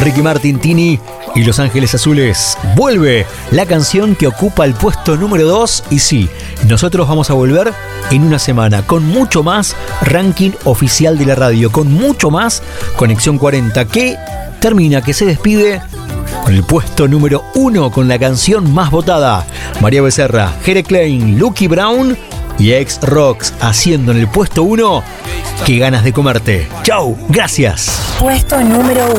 Ricky Martin, Tini y Los Ángeles Azules. Vuelve la canción que ocupa el puesto número 2. Y sí, nosotros vamos a volver en una semana con mucho más ranking oficial de la radio, con mucho más Conexión 40, que termina, que se despide con el puesto número 1 con la canción más votada. María Becerra, Jere Klein, Lucky Brown y X-Rocks haciendo en el puesto 1 Qué ganas de comerte. Chau, gracias. Puesto número 1.